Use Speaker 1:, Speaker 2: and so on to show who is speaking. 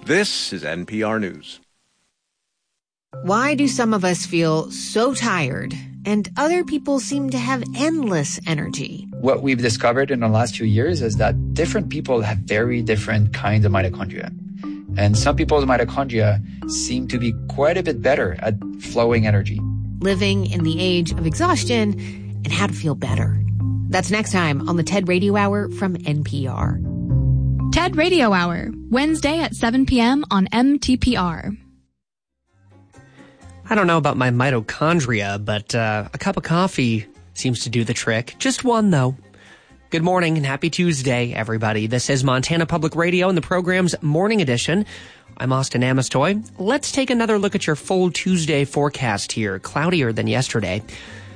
Speaker 1: This is NPR News.
Speaker 2: Why do some of us feel so tired and other people seem to have endless energy?
Speaker 3: What we've discovered in the last few years is that different people have very different kinds of mitochondria. And some people's mitochondria seem to be quite a bit better at flowing energy.
Speaker 2: Living in the age of exhaustion and how to feel better. That's next time on the TED Radio Hour from NPR.
Speaker 4: TED Radio Hour, Wednesday at 7 p.m. on MTPR.
Speaker 5: I don't know about my mitochondria, but a cup of coffee seems to do the trick. Just one, though. Good morning and happy Tuesday, everybody. This is Montana Public Radio and the program's Morning Edition. I'm Austin Amestoy. Let's take another look at your full Tuesday forecast here. Cloudier than yesterday.